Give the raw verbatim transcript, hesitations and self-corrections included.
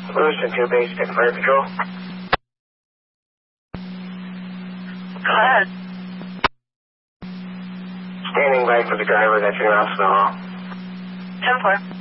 Lewiston two, base, take fire patrol. Go ahead. Standing by for the driver that's in the hospital. ten four.